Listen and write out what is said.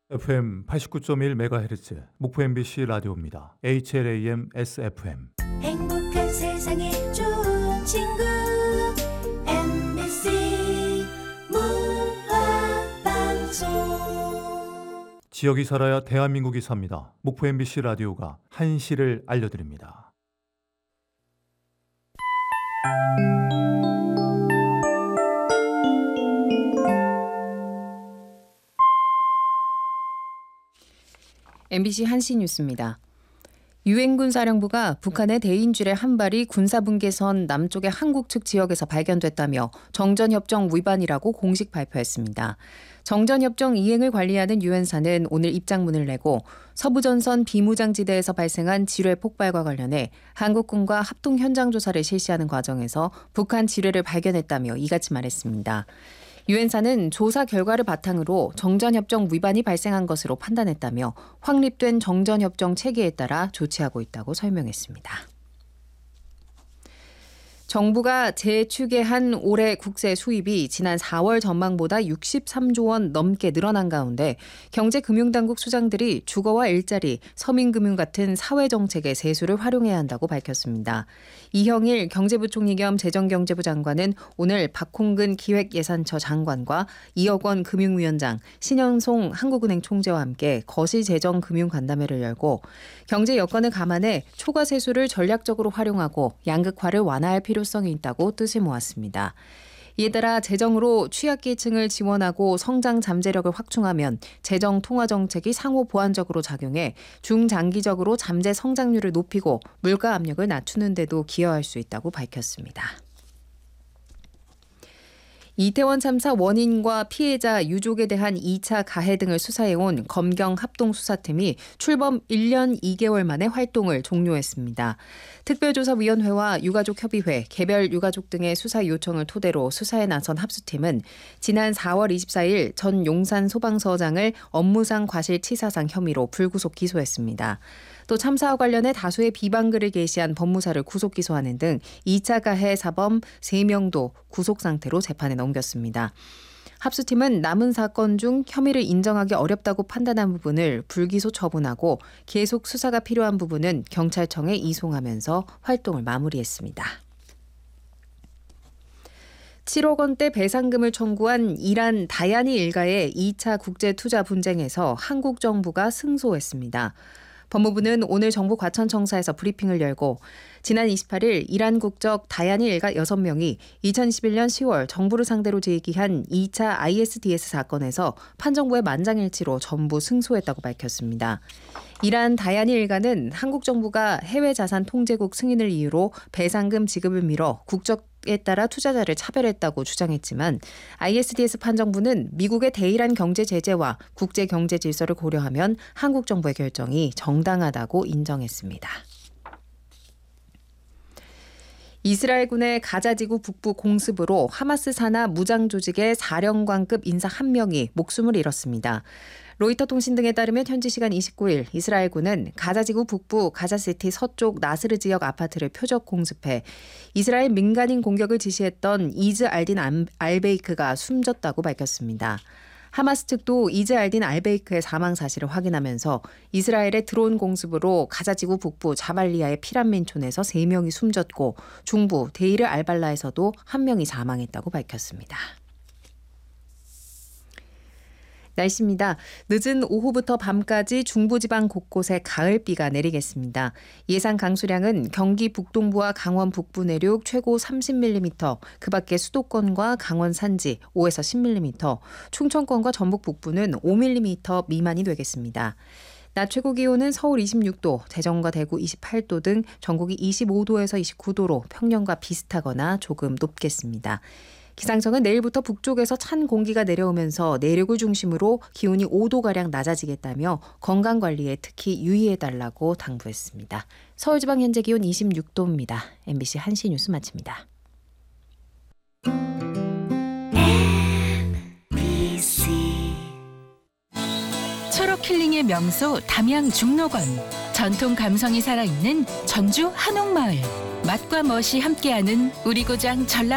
FM 89.1MHz 목포 MBC 라디오입니다. HLAM SFM. 행복한 세상에 좋은 친구 MBC 문화방송. 지역이 살아야 대한민국이 삽니다. 목포 MBC 라디오가 한시를 알려드립니다. MBC 한시 뉴스입니다. 유엔군 사령부가 북한의 대인줄의 한 발이 군사분계선 남쪽의 한국 측 지역에서 발견됐다며 정전협정 위반이라고 공식 발표했습니다. 정전협정 이행을 관리하는 유엔사는 오늘 입장문을 내고 서부전선 비무장지대에서 발생한 지뢰 폭발과 관련해 한국군과 합동 현장 조사를 실시하는 과정에서 북한 지뢰를 발견했다며 이같이 말했습니다. 유엔사는 조사 결과를 바탕으로 정전협정 위반이 발생한 것으로 판단했다며 확립된 정전협정 체계에 따라 조치하고 있다고 설명했습니다. 정부가 재추계한 올해 국세 수입이 지난 4월 전망보다 63조 원 넘게 늘어난 가운데 경제금융당국 수장들이 주거와 일자리, 서민금융 같은 사회정책에 세수를 활용해야 한다고 밝혔습니다. 이형일 경제부총리 겸 재정경제부 장관은 오늘 박홍근 기획예산처 장관과 이억 원 금융위원장, 신현송 한국은행 총재와 함께 거시재정금융간담회를 열고 경제 여건을 감안해 초과 세수를 전략적으로 활용하고 양극화를 완화할 필요성이 있다고 뜻을 모았습니다. 이에 따라 재정으로 취약계층을 지원하고 성장 잠재력을 확충하면 재정 통화 정책이 상호 보완적으로 작용해 중장기적으로 잠재 성장률을 높이고 물가 압력을 낮추는 데도 기여할 수 있다고 밝혔습니다. 이태원 참사 원인과 피해자 유족에 대한 2차 가해 등을 수사해온 검경 합동수사팀이 출범 1년 2개월 만에 활동을 종료했습니다. 특별조사위원회와 유가족협의회, 개별 유가족 등의 수사 요청을 토대로 수사에 나선 합수팀은 지난 4월 24일 전 용산 소방서장을 업무상 과실치사상 혐의로 불구속 기소했습니다. 또 참사와 관련해 다수의 비방글을 게시한 법무사를 구속 기소하는 등 2차 가해 사범 3명도 구속 상태로 재판에 넘겼습니다. 합수팀은 남은 사건 중 혐의를 인정하기 어렵다고 판단한 부분을 불기소 처분하고 계속 수사가 필요한 부분은 경찰청에 이송하면서 활동을 마무리했습니다. 7억 원대 배상금을 청구한 이란 다야니 일가의 2차 국제투자 분쟁에서 한국 정부가 승소했습니다. 법무부는 오늘 정부 과천청사에서 브리핑을 열고 지난 28일 이란 국적 다야니 일가 6명이 2021년 10월 정부를 상대로 제기한 2차 ISDS 사건에서 판정부의 만장일치로 전부 승소했다고 밝혔습니다. 이란 다야니 일가는 한국 정부가 해외 자산 통제국 승인을 이유로 배상금 지급을 미뤄 국적에 따라 투자자를 차별했다고 주장했지만 ISDS 판정부는 미국의 대이란 경제 제재와 국제 경제 질서를 고려하면 한국 정부의 결정이 정당하다고 인정했습니다. 이스라엘군의 가자지구 북부 공습으로 하마스 산하 무장 조직의 사령관급 인사 1명이 목숨을 잃었습니다. 로이터 통신 등에 따르면 현지 시간 29일 이스라엘군은 가자지구 북부 가자시티 서쪽 나스르 지역 아파트를 표적 공습해 이스라엘 민간인 공격을 지시했던 이즈 알딘 알베이크가 숨졌다고 밝혔습니다. 하마스 측도 이즈 알딘 알베이크의 사망 사실을 확인하면서 이스라엘의 드론 공습으로 가자지구 북부 자발리아의 피란민촌에서 3명이 숨졌고 중부 데이르 알발라에서도 1명이 사망했다고 밝혔습니다. 날씨입니다. 늦은 오후부터 밤까지 중부지방 곳곳에 가을비가 내리겠습니다. 예상 강수량은 경기 북동부와 강원 북부 내륙 최고 30mm, 그 밖에 수도권과 강원 산지 5에서 10mm, 충청권과 전북 북부는 5mm 미만이 되겠습니다. 낮 최고 기온은 서울 26도, 대전과 대구 28도 등 전국이 25도에서 29도로 평년과 비슷하거나 조금 높겠습니다. 기상청은 내일부터 북쪽에서 찬 공기가 내려오면서 내륙을 중심으로 기온이 5도가량 낮아지겠다며 건강관리에 특히 유의해달라고 당부했습니다. 서울지방 현재 기온 26도입니다. MBC 한시 뉴스 마칩니다. 초록 힐링의 명소 담양 중록원. 전통 감성이 살아있는 전주 한옥마을. 맛과 멋이 함께하는 우리 고장 전라